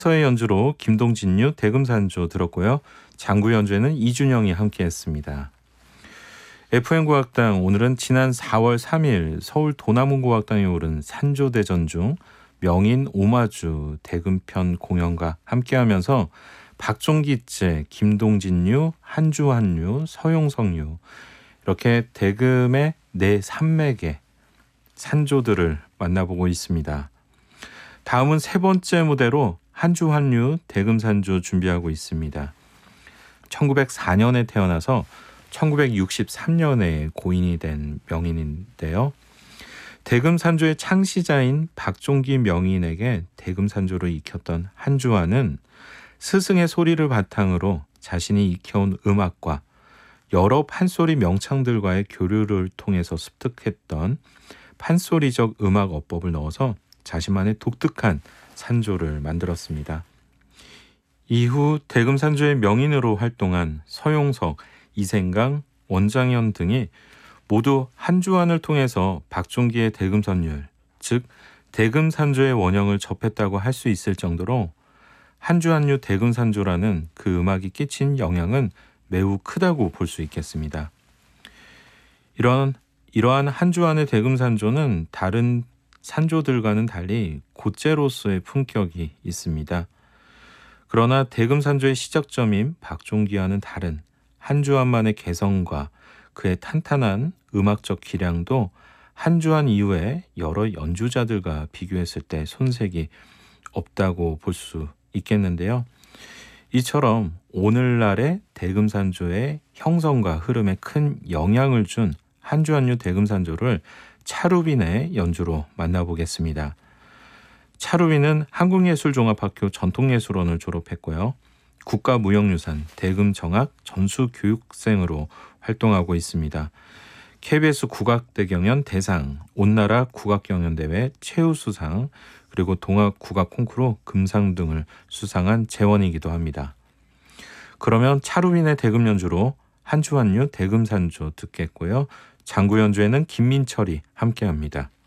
서의 연주로 김동진유 대금산조 들었고요. 장구 연주에는 이준영이 함께했습니다. FM국악당 오늘은 지난 4월 3일 서울 도남문국악당에 오른 산조대전 중 명인 오마주 대금편 공연과 함께하면서 박종기째, 김동진유, 한주한유, 서용석유 이렇게 대금의 네 산맥의 산조들을 만나보고 있습니다. 다음은 세 번째 무대로 한주한유 대금산조 준비하고 있습니다. 1904년에 태어나서 1963년에 고인이 된 명인인데요. 대금산조의 창시자인 박종기 명인에게 대금산조를 익혔던 한주한은 스승의 소리를 바탕으로 자신이 익혀온 음악과 여러 판소리 명창들과의 교류를 통해서 습득했던 판소리적 음악 어법을 넣어서 자신만의 독특한 산조를 만들었습니다. 이후 대금산조의 명인으로 활동한 서용석, 이생강, 원장현 등이 모두 한주한을 통해서 박종기의 대금선율, 즉 대금산조의 원형을 접했다고 할 수 있을 정도로 한주한유 대금산조라는 그 음악이 끼친 영향은 매우 크다고 볼 수 있겠습니다. 이러한 한주한의 대금산조는 다른 산조들과는 달리 고제로서의 품격이 있습니다. 그러나 대금산조의 시작점인 박종기와는 다른 한주한만의 개성과 그의 탄탄한 음악적 기량도 한주한 이후에 여러 연주자들과 비교했을 때 손색이 없다고 볼 수 있겠는데요. 이처럼 오늘날의 대금산조의 형성과 흐름에 큰 영향을 준 한주한유 대금산조를 차루빈의 연주로 만나보겠습니다. 차루빈은 한국예술종합학교 전통예술원을 졸업했고요. 국가무형유산 대금정악 전수교육생으로 활동하고 있습니다. KBS 국악대경연 대상, 온나라 국악경연대회 최우수상, 그리고 동학국악콩쿠르 금상 등을 수상한 재원이기도 합니다. 그러면 차루빈의 대금 연주로 한주한유 대금산조 듣겠고요. 장구 연주에는 김민철이 함께합니다.